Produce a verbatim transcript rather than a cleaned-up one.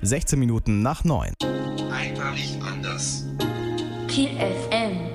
sechzehn Minuten nach neun. Einmalig anders. Kiel F M